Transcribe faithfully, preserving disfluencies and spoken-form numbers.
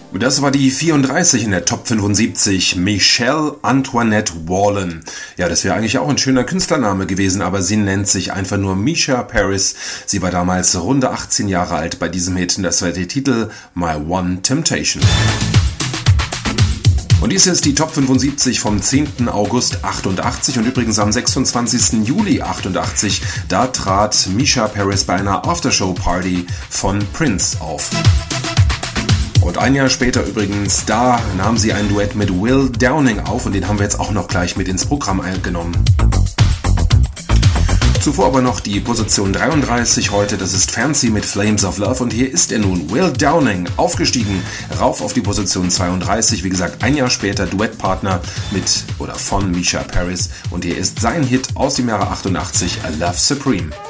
Das war die vierunddreißig in der Top fünfundsiebzig, Michelle Antoinette Wallen. Ja, das wäre eigentlich auch ein schöner Künstlername gewesen, aber sie nennt sich einfach nur Misha Paris. Sie war damals runde achtzehn Jahre alt bei diesem Hit und das war der Titel My One Temptation. Und dies ist die Top fünfundsiebzig vom zehnten August achtundachtzig und übrigens am sechsundzwanzigsten Juli achtundachtzig, da trat Misha Paris bei einer Aftershow-Party von Prince auf. Und ein Jahr später übrigens, da nahm sie ein Duett mit Will Downing auf und den haben wir jetzt auch noch gleich mit ins Programm eingenommen. Zuvor aber noch die Position dreiunddreißig heute, das ist Fancy mit Flames of Love und hier ist er nun, Will Downing, aufgestiegen, rauf auf die Position zweiunddreißig, wie gesagt ein Jahr später Duettpartner mit oder von Misha Paris und hier ist sein Hit aus dem Jahre achtundachtzig, A Love Supreme.